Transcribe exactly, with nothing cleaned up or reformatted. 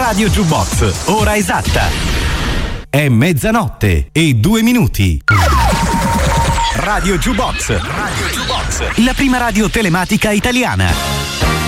Radio Jukebox, ora esatta. È mezzanotte e due minuti. Radio Jukebox. Radio Jukebox. La prima radio telematica italiana.